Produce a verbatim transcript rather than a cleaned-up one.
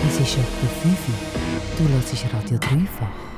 Es ist etwa fünf Uhr. Du hörst Radio Dreifach.